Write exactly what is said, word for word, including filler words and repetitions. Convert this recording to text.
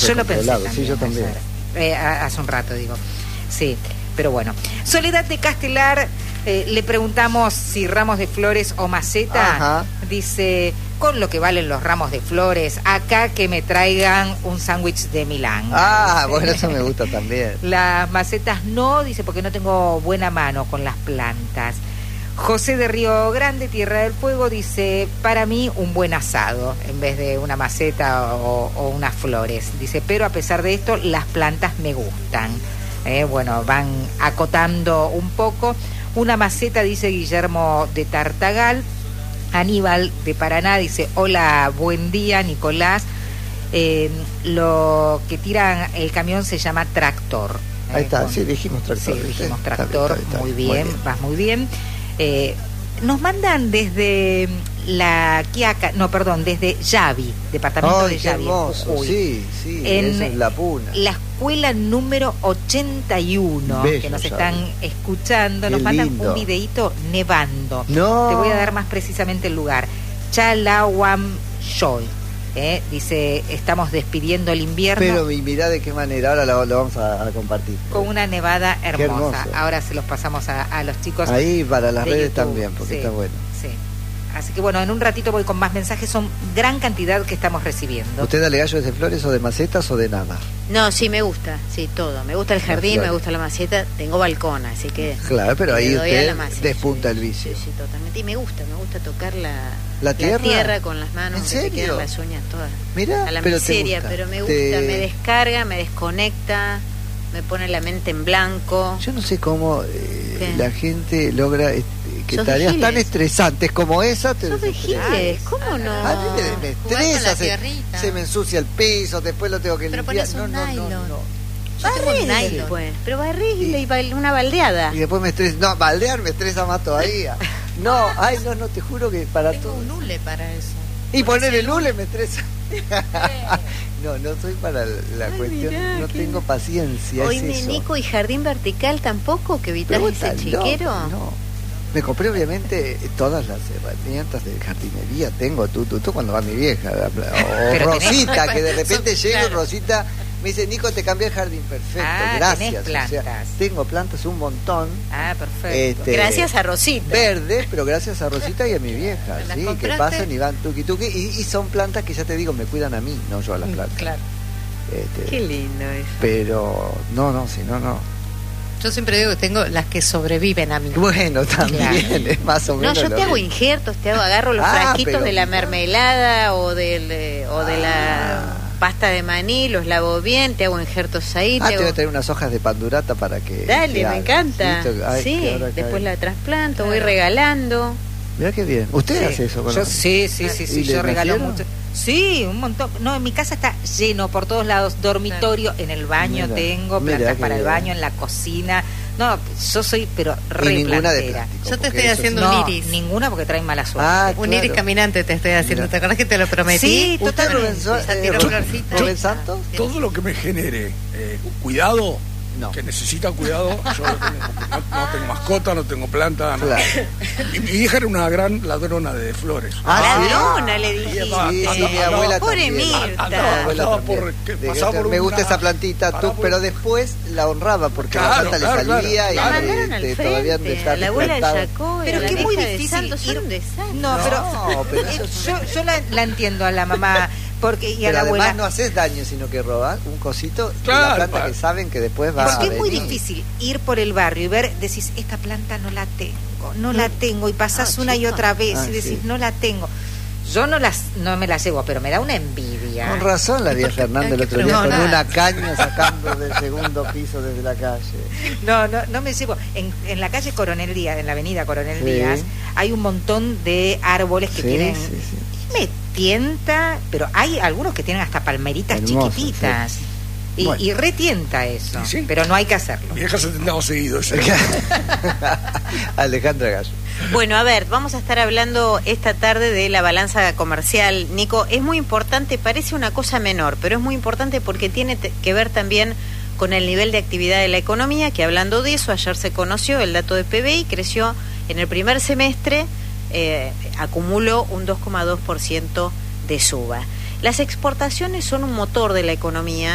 yo lo pensé también, sí, yo también. Eh, hace un rato, digo. Sí, pero bueno. Soledad de Castelar, eh, le preguntamos si ramos de flores o maceta. Ajá. Dice, con lo que valen los ramos de flores, acá que me traigan un sándwich de Milán. Ah, dice. Bueno, eso me gusta también. Las macetas no, dice, porque no tengo buena mano con las plantas. José de Río Grande, Tierra del Fuego, dice, para mí un buen asado en vez de una maceta o, o unas flores. Dice, pero a pesar de esto, las plantas me gustan. Eh, bueno, van acotando un poco. Una maceta, dice Guillermo de Tartagal. Aníbal de Paraná dice, hola, buen día, Nicolás. Eh, lo que tiran el camión se llama tractor. Ahí eh, está, con... sí, dijimos tractor. Sí, ¿viste? dijimos tractor, está bien, está bien, muy, está bien, muy bien, vas muy bien. Eh, nos mandan desde la Quiaca, no, perdón, desde Yavi, departamento Ay, de qué Yavi, hermoso, Jujuy. sí, sí, En eso es la puna. la escuela número ochenta y uno, Bello, que nos Yavi. están escuchando, Qué nos mandan lindo. un videíto nevando. No. Te voy a dar más precisamente el lugar. Chalahuamchoy. Eh, dice, estamos despidiendo el invierno. Pero y mirá de qué manera, ahora lo, lo vamos a, a compartir. Con una nevada hermosa. hermoso. Ahora se los pasamos a, a los chicos. Ahí para las de redes YouTube. también, porque Sí, está bueno. Sí. Así que bueno, en un ratito voy con más mensajes, son gran cantidad que estamos recibiendo. ¿Usted dale gallo de flores o de macetas o de nada? No, sí me gusta, sí, todo. Me gusta el jardín, flores. me gusta la maceta, tengo balcón, así que... Claro, pero le ahí doy a usted la maceta, despunta sí, el vicio. Sí, sí, totalmente. Y me gusta, me gusta tocar la, ¿La tierra? con las manos, ¿En que te serio? quedan las uñas todas. Mirá, A la pero te miseria, gusta. pero me gusta, Te- me descarga, me desconecta, me pone la mente en blanco. Yo no sé cómo eh, ¿Qué? la gente logra este, que ¿Sos de tareas tan Giles? estresantes como esa te Sos de desestresan. Giles, ¿cómo no? A mí me, me Jugar con estresa, la se, tierrita. se me ensucia el piso, después lo tengo que Pero limpiar. pones No, un no, no, nylon. no. Yo tengo un Barré nylon. después, pero barré y, y bal- una baldeada. Y después me estresa. No, baldear me estresa más todavía. No, ay, no, no, te juro que para Tengo todo. un hule para eso. Y poner el hule me estresa. No, no soy para la Ay, cuestión, mirá, no qué- tengo paciencia. Hoy es me eso. Nico y jardín vertical tampoco, que evitas Pero ese está chiquero. loco, no. Me compré obviamente todas las herramientas de jardinería. Tengo tú, tú, tú cuando va mi vieja. O Pero Rosita, tenés- que de repente Son- llego y claro. Rosita me dice, Nico, te cambié el jardín. Perfecto, Ah, gracias. tenés O sea, plantas. tengo plantas un montón. Ah, perfecto. Este, Gracias a Rosita. Verdes, pero gracias a Rosita y a mi vieja, ¿Las sí, que compraste? pasan y van tuqui tuqui. Y, y son plantas que ya te digo, me cuidan a mí, no yo a las plantas. Claro. Este, Qué lindo eso. pero no, no, si no, no. Yo siempre digo que tengo las que sobreviven a mí. Bueno, también Claro. es más o No, menos. yo lo te hago mismo. injertos, te hago, agarro los Ah, frasquitos pero de la mirá. mermelada o del eh, o de Ah. la pasta de maní, los lavo bien, te hago injertos ahí, Ah, te te voy a hago... traer unas hojas de pandurata para que. Dale, que me haga. encanta. Sí, ay, Sí, que ahora después cae. la trasplanto, voy Claro. regalando. Mirá qué bien. ¿Usted Sí. hace eso con Yo, los- sí, sí, sí, sí, ¿Y le yo regalo nacieron? mucho. Sí, un montón. No, en mi casa está lleno por todos lados, dormitorio, en el baño Mira, tengo, mira plantas qué para el bien. baño, en la cocina. No, yo soy, pero Y re ninguna de plantera. plástico. Yo te porque estoy eso haciendo sí. un No, iris. ninguna porque traen mala suerte. Ah, Un claro. iris caminante te estoy haciendo. Mira. ¿Te acordás que te lo prometí? Sí, ¿Usted, totalmente. Rubén, Sa- Esa eh, tiró Rubén- florcita. Rubén Santos? Todo lo que me genere eh, cuidado, No. que necesita cuidado, yo lo tengo, porque no, no tengo mascota, no tengo planta. no. Claro. Mi, mi hija era una gran ladrona de flores. Ah, ¿sí? Ladrona, le dijiste. Sí, Sí, mi abuela Pobre también. Mirta. Mi abuela Andaba también. por- que De- pasaba por me gusta una- esa plantita, tú, paraba por- pero después la honraba porque Claro, la planta claro, le salía claro. y La mandaron este, al todavía frente, está a la abuela de plantado. Yacó, Pero a la que es muy hija de difícil Santos, son ir- un desastre. No, pero, No, pero eh, eso- yo, yo la, la entiendo a la mamá porque y a Pero la además abuela. no haces daño, sino que robas un cosito de Claro, la planta pa- que saben que después va Porque a es muy venir. difícil ir por el barrio y ver, decís, esta planta no la tengo, no la tengo, y pasás Ah, una y chica. otra vez Ah, y decís, sí. no la tengo. Yo no las no me la llevo, pero me da una envidia. Con razón la vi a Fernando el otro día No, con nada. una caña sacando del segundo piso desde la calle. No, no, no me llevo. En, en la calle Coronel Díaz, en la avenida Coronel Sí. Díaz, hay un montón de árboles que Sí, tienen... sí, sí. Me tienta, pero hay algunos que tienen hasta palmeritas Hermoso, chiquititas. sí. Y, Bueno. y retienta eso, Y sí. pero no hay que hacerlo. Mi vieja se tentaba seguido. ese. Alejandra Gallo. Bueno, a ver, vamos a estar hablando esta tarde de la balanza comercial. Nico, es muy importante, parece una cosa menor, pero es muy importante porque tiene te- que ver también con el nivel de actividad de la economía, que hablando de eso, ayer se conoció el dato de P B I, creció en el primer semestre, eh, acumuló un dos coma dos por ciento de suba. Las exportaciones son un motor de la economía.